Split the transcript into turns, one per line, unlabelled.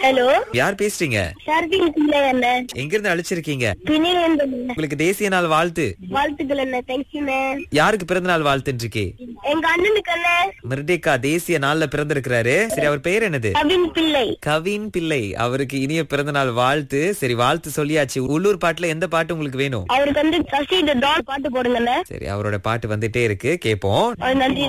Hello,
யார் பேசுறீங்க?
ஷர்வின் பிள்ளை அண்ணே.
எங்க இருந்து அழைச்சிருக்கீங்க?
பிணையிலிருந்து
உங்களுக்கு தேசிய நாள் வாழ்த்து.
வாழ்த்துக்கள் அண்ணே. தேங்க்யூண்ணே.
யாருக்கு பிறந்த நாள் வாழ்த்துன்னு இருக்கே?
எங்க அண்ணனுக்கு அண்ணே.
மிர்டேக்கா தேசிய நாள்ல பிறந்திருக்கிறாரு. சரி, அவர் பெயர் என்னது?
கவின் பிள்ளை.
கவின் பிள்ளை. அவருக்கு இனிய பிறந்த நாள் வாழ்த்து. சரி, வாழ்த்து சொல்லியாச்சு. உள்ளூர் பாட்டுல எந்த பாட்டு உங்களுக்கு வேணும்?
அவருக்கு வந்து கசி த டால் பாட்டு போடுங்க அண்ணே.
சரி, அவரோட பாட்டு வந்துட்டே இருக்கு, கேப்போம்.
நன்றி.